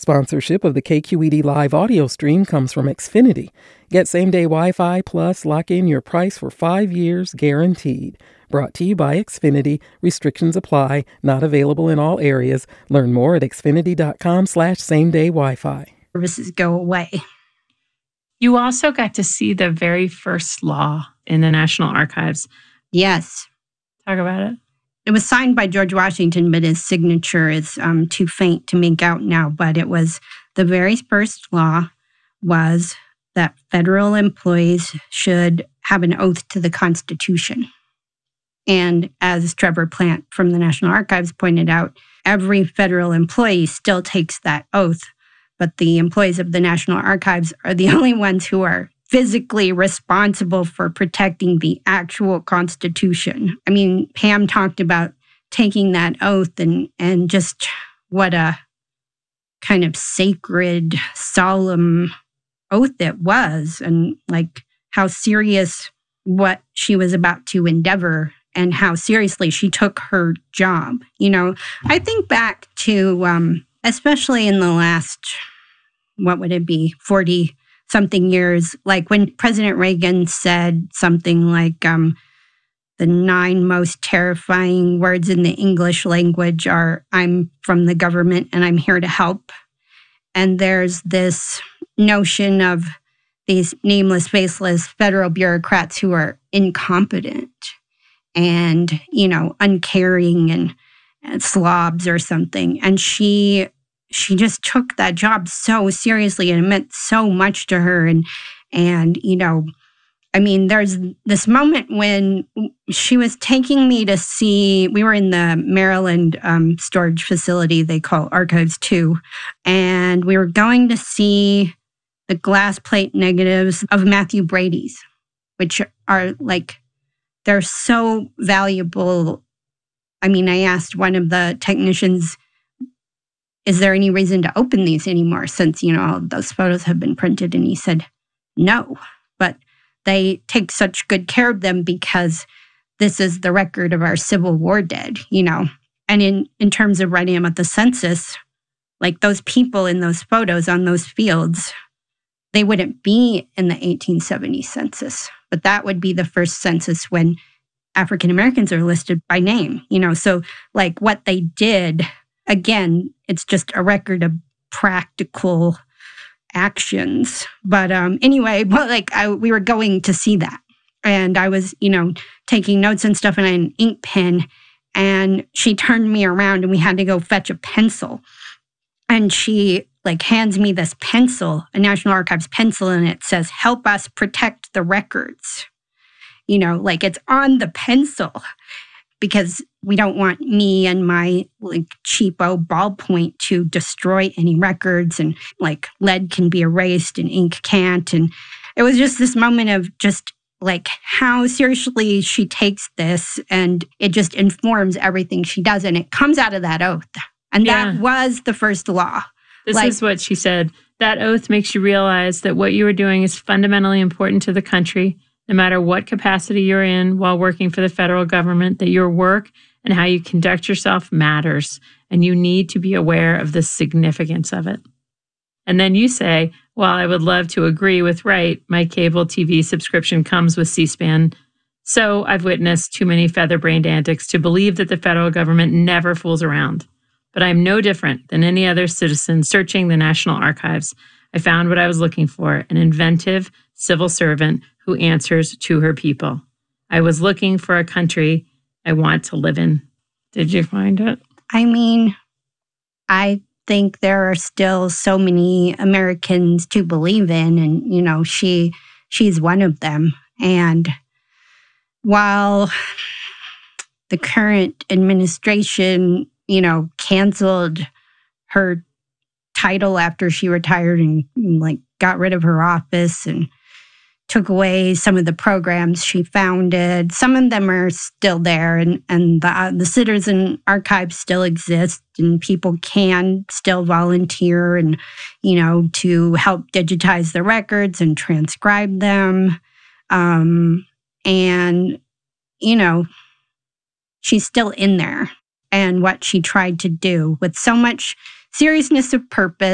Sponsorship of the KQED live audio stream comes from Xfinity. Get same-day Wi-Fi plus lock in your price for 5 years guaranteed. Brought to you by Xfinity. Restrictions apply. Not available in all areas. Learn more at xfinity.com/same-day Wi-Fi. Services go away. You also got to see the very first law in the National Archives. Yes. Talk about it. It was signed by George Washington, but his signature is too faint to make out now. But it was the very first law was that federal employees should have an oath to the Constitution. And as Trevor Plant from the National Archives pointed out, every federal employee still takes that oath, but the employees of the National Archives are the only ones who are physically responsible for protecting the actual Constitution. I mean, Pam talked about taking that oath and just what a kind of sacred, solemn oath it was, and like how serious what she was about to endeavor and how seriously she took her job. You know, I think back to, especially in the last, what would it be, 40-something years, like when President Reagan said something like, the 9 most terrifying words in the English language are, "I'm from the government and I'm here to help." And there's this notion of these nameless, faceless federal bureaucrats who are incompetent and, you know, uncaring and slobs or something. And she just took that job so seriously, and it meant so much to her. And you know, I mean, there's this moment when she was taking me to see, we were in the Maryland storage facility they call Archives 2, and we were going to see the glass plate negatives of Matthew Brady's, which are like, they're so valuable. I mean, I asked one of the technicians, is there any reason to open these anymore since, you know, all those photos have been printed? And he said, no, but they take such good care of them because this is the record of our Civil War dead, you know. And in terms of writing about the census, like those people in those photos on those fields, they wouldn't be in the 1870 census, but that would be the first census when African Americans are listed by name, you know. So like what they did, again, it's just a record of practical actions. But anyway, but like we were going to see that. And I was, you know, taking notes and stuff, and I had an ink pen. And she turned me around and we had to go fetch a pencil. And she like hands me this pencil, a National Archives pencil, and it says, "Help us protect the records." You know, like it's on the pencil, because we don't want me and my like cheapo ballpoint to destroy any records, and like lead can be erased and ink can't. And it was just this moment of just like how seriously she takes this, and it just informs everything she does. And it comes out of that oath. And that was the first law. This is what she said. That oath makes you realize that what you are doing is fundamentally important to the country, no matter what capacity you're in while working for the federal government, that your work and how you conduct yourself matters, and you need to be aware of the significance of it. And then you say, while I would love to agree with Wright, my cable TV subscription comes with C-SPAN, so I've witnessed too many feather-brained antics to believe that the federal government never fools around. But I'm no different than any other citizen searching the National Archives. I found what I was looking for, an inventive civil servant who answers to her people. I was looking for a country I want to live in. Did you find it? I mean, I think there are still so many Americans to believe in, and, you know, she's one of them. And while the current administration, you know, canceled her title after she retired and like got rid of her office and took away some of the programs she founded. Some of them are still there, and the Citizen Archive still exists, and people can still volunteer and, you know, to help digitize the records and transcribe them. And, you know, she's still in there. And what she tried to do with so much seriousness of purpose